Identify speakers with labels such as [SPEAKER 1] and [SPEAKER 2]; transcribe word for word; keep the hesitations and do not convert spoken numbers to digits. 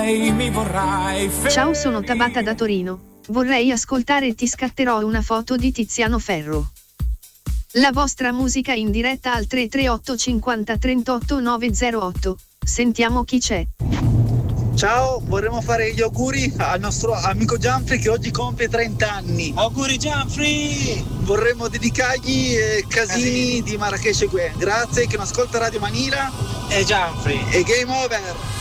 [SPEAKER 1] vorrai, mi vorrai.
[SPEAKER 2] Ciao, sono Tabata da Torino. Vorrei ascoltare Ti scatterò una foto di Tiziano Ferro. La vostra musica in diretta al tre tre otto cinquanta trentotto novecentotto. Sentiamo chi c'è.
[SPEAKER 3] Ciao, vorremmo fare gli auguri al nostro amico Gianfri che oggi compie trenta anni.
[SPEAKER 4] Auguri Gianfri!
[SPEAKER 3] Vorremmo dedicargli eh, Casini, Casini di Marrakesh Gue. Grazie, che non ascolta Radio Manila.
[SPEAKER 4] E Gianfri.
[SPEAKER 3] E Game Over.